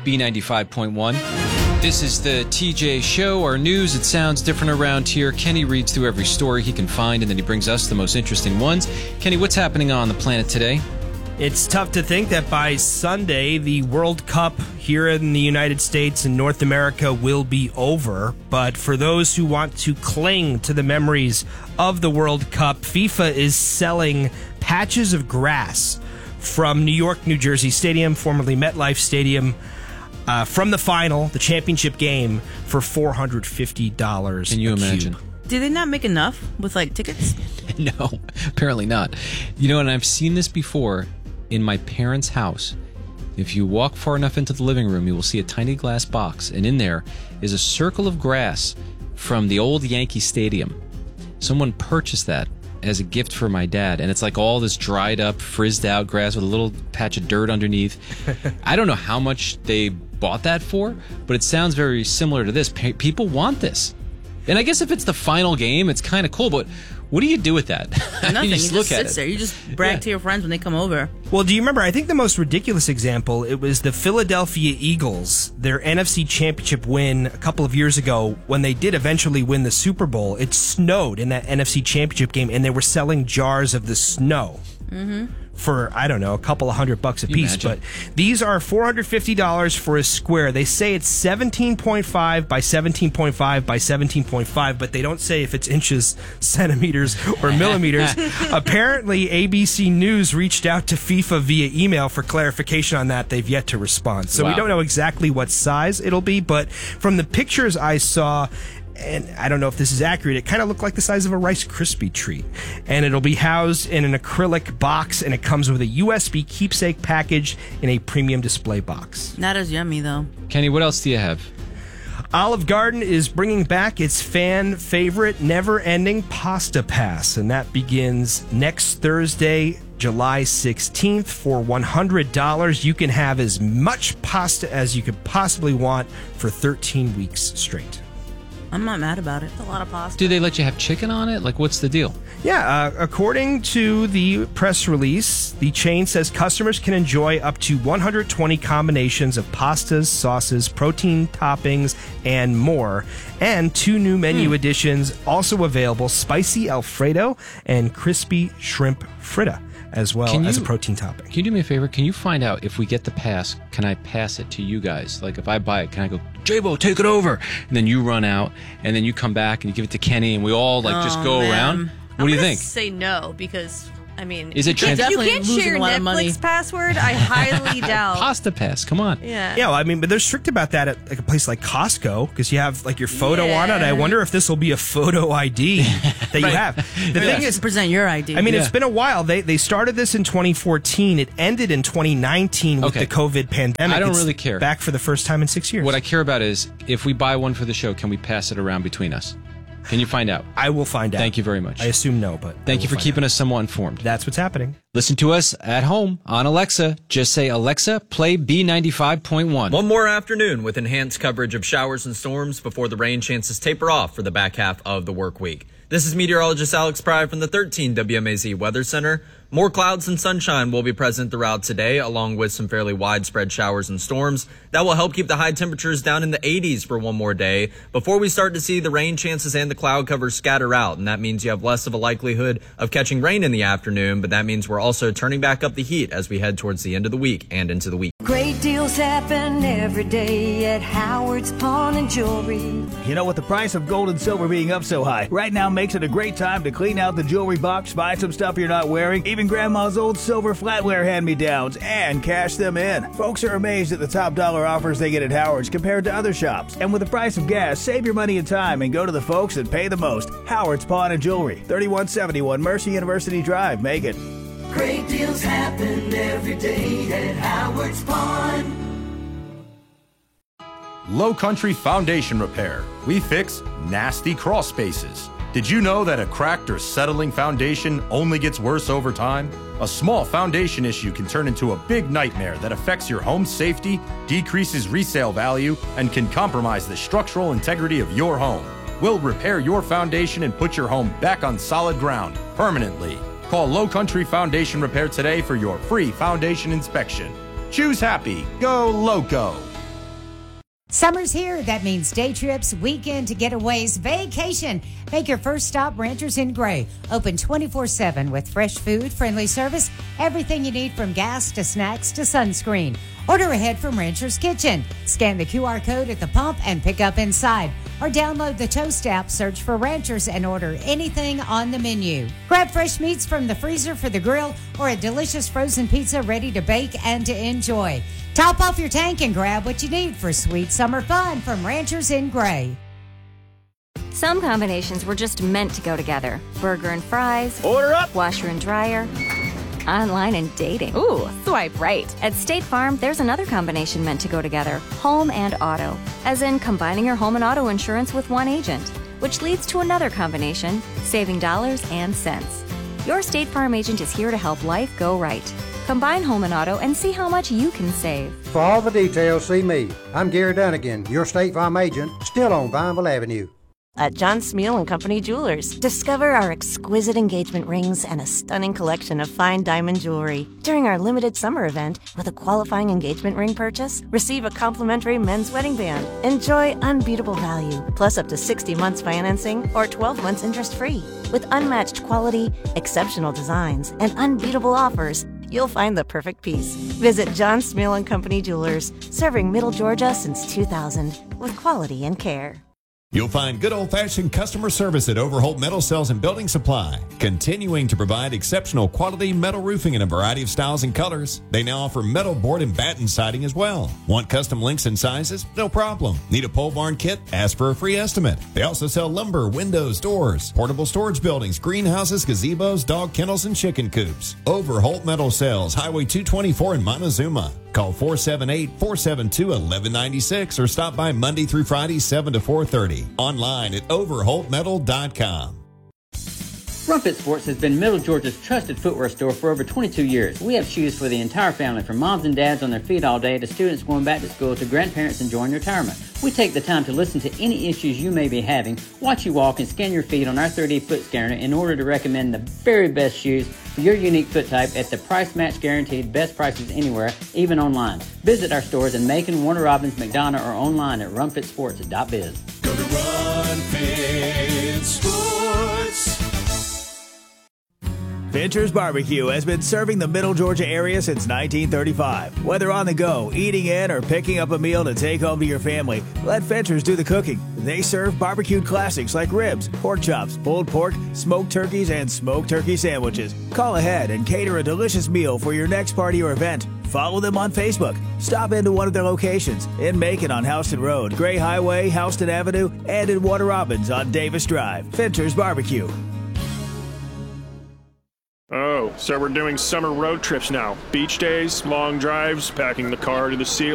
B95.1. This is the TJ Show, our news. It sounds different around here. Kenny reads through every story he can find, and then he brings us the most interesting ones. Kenny, what's happening on the planet today? It's tough to think that by Sunday, the World Cup here in the United States and North America will be over. But for those who want to cling to the memories of the World Cup, FIFA is selling patches of grass from New York, New Jersey Stadium, formerly MetLife Stadium, from the final, the championship game, for $450. Can you imagine? Do they not make enough with, tickets? No, apparently not. You know, and I've seen this before in my parents' house. If you walk far enough into the living room, you will see a tiny glass box, and in there is a circle of grass from the old Yankee Stadium. Someone purchased that as a gift for my dad, and it's like all this dried up, frizzed out grass with a little patch of dirt underneath. I don't know how much they bought that for, but it sounds very similar to this. People want this. And I guess if it's the final game, it's kind of cool, but what do you do with that? Nothing. You just look at sits it. there. You just brag to your friends when they come over. Well, do you remember, I think the most ridiculous example, it was the Philadelphia Eagles, their NFC Championship win a couple of years ago when they did eventually win the Super Bowl. It snowed in that NFC Championship game, and they were selling jars of the snow. For, I don't know, a couple of $100 a piece. But these are $450 for a square. They say it's 17.5 by 17.5 by 17.5, but they don't say if it's inches, centimeters, or millimeters. Apparently, ABC News reached out to FIFA via email for clarification on that. They've yet to respond. So we don't know exactly what size it'll be, but from the pictures I saw, and I don't know if this is accurate, it kind of looked like the size of a Rice Krispie treat. And it'll be housed in an acrylic box, and it comes with a USB keepsake package in a premium display box. Not as yummy, though. Kenny, what else do you have? Olive Garden is bringing back its fan favorite never-ending Pasta Pass, and that begins next Thursday, July 16th. For $100, you can have as much pasta as you could possibly want for 13 weeks straight. I'm not mad about it. It's a lot of pasta. Do they let you have chicken on it? Like, what's the deal? Yeah, according to the press release, the chain says customers can enjoy up to 120 combinations of pastas, sauces, protein toppings, and more. And 2 new menu additions also available: spicy Alfredo and crispy shrimp fritta, as well as a protein topping. Can you do me a favor? Can you find out if we get the pass, can I pass it to you guys? Like, if I buy it, can I go, J-Bo, take it over? And then you run out, and then you come back and you give it to Kenny, and we all, just go around? What do you think? I'm going to say no, because, is it you can't definitely share your losing a lot of money. Netflix password. I highly doubt. Pasta Pass, come on. Yeah. Yeah, well, but they're strict about that at a place like Costco, because you have your photo on it. I wonder if this will be a photo ID that you have. The thing is, present your ID. it's been a while. They started this in 2014. It ended in 2019 with the COVID pandemic. I don't It's really care. Back for the first time in 6 years. What I care about is, if we buy one for the show, can we pass it around between us? Can you find out? I will find out. Thank you very much. I assume no, but Thank you for keeping us somewhat informed. That's what's happening. Listen to us at home on Alexa. Just say, Alexa, play B95.1. One more afternoon with enhanced coverage of showers and storms before the rain chances taper off for the back half of the work week. This is meteorologist Alex Pry from the 13 WMAZ Weather Center. More clouds and sunshine will be present throughout today, along with some fairly widespread showers and storms. That will help keep the high temperatures down in the 80s for one more day before we start to see the rain chances and the cloud cover scatter out. And that means you have less of a likelihood of catching rain in the afternoon, but that means we're also turning back up the heat as we head towards the end of the week and into the week. Great deals happen every day at Howard's Pawn and Jewelry. You know, with the price of gold and silver being up so high, right now makes it a great time to clean out the jewelry box, find some stuff you're not wearing, even grandma's old silver flatware hand-me-downs, and cash them in. Folks are amazed at the top dollar offers they get at Howard's compared to other shops. And with the price of gas, save your money and time and go to the folks that pay the most. Howard's Pawn and Jewelry, 3171 Mercy University Drive, Macon. Great deals happen every day at Howard's Pawn. Low Country Foundation Repair. We fix nasty crawl spaces. Did you know that a cracked or settling foundation only gets worse over time? A small foundation issue can turn into a big nightmare that affects your home's safety, decreases resale value, and can compromise the structural integrity of your home. We'll repair your foundation and put your home back on solid ground permanently. Call Low Country Foundation Repair today for your free foundation inspection. Choose happy. Go Loco. Summer's here. That means day trips, weekend getaways, vacation. Make your first stop Ranchers in Gray. Open 24/7 with fresh food, friendly service, everything you need from gas to snacks to sunscreen. Order ahead from Rancher's Kitchen. Scan the QR code at the pump and pick up inside. Or download the Toast app, search for Ranchers, and order anything on the menu. Grab fresh meats from the freezer for the grill or a delicious frozen pizza ready to bake and to enjoy. Top off your tank and grab what you need for sweet summer fun from Ranchers in Gray. Some combinations were just meant to go together. Burger and fries. Order up. Washer and dryer. Online and dating. Ooh, swipe right. At State Farm, there's another combination meant to go together. Home and auto. As in combining your home and auto insurance with one agent. Which leads to another combination, saving dollars and cents. Your State Farm agent is here to help life go right. Combine home and auto and see how much you can save. For all the details, see me. I'm Gary Dunnigan, your State Farm agent, still on Vineville Avenue. At John Smeal & Company Jewelers, discover our exquisite engagement rings and a stunning collection of fine diamond jewelry. During our limited summer event, with a qualifying engagement ring purchase, receive a complimentary men's wedding band. Enjoy unbeatable value, plus up to 60 months financing or 12 months interest-free. With unmatched quality, exceptional designs, and unbeatable offers, you'll find the perfect piece. Visit John Smeal & Company Jewelers, serving Middle Georgia since 2000, with quality and care. You'll find good old-fashioned customer service at Overholt Metal Sales and Building Supply, continuing to provide exceptional quality metal roofing in a variety of styles and colors. They now offer metal board and batten siding as well. Want custom lengths and sizes? No problem. Need a pole barn kit? Ask for a free estimate. They also sell lumber, windows, doors, portable storage buildings, greenhouses, gazebos, dog kennels, and chicken coops. Overholt Metal Sales, Highway 224 in Montezuma. Call 478-472-1196 or stop by Monday through Friday, 7 to 4:30. Online at overholtmetal.com. Rumpet Sports has been Middle Georgia's trusted footwear store for over 22 years. We have shoes for the entire family, from moms and dads on their feet all day to students going back to school to grandparents enjoying retirement. We take the time to listen to any issues you may be having, watch you walk, and scan your feet on our 3D foot scanner in order to recommend the very best shoes for your unique foot type at the price match guaranteed, best prices anywhere, even online. Visit our stores in Macon, Warner Robins, McDonough, or online at rumpetsports.biz. Go to Run Fit Sports. Fincher's Barbecue has been serving the Middle Georgia area since 1935. Whether on the go, eating in, or picking up a meal to take home to your family, let Fincher's do the cooking. They serve barbecued classics like ribs, pork chops, pulled pork, smoked turkeys, and smoked turkey sandwiches. Call ahead and cater a delicious meal for your next party or event. Follow them on Facebook. Stop into one of their locations in Macon on Houston Road, Gray Highway, Houston Avenue, and in Warner Robins on Davis Drive. Fincher's Barbecue. Oh, so we're doing summer road trips now. Beach days, long drives, packing the car to the sea.